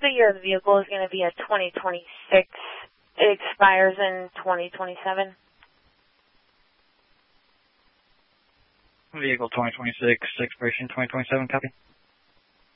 the year of the vehicle is going to be a 2026. It expires in 2027. Vehicle 2026, expiration 2027, copy.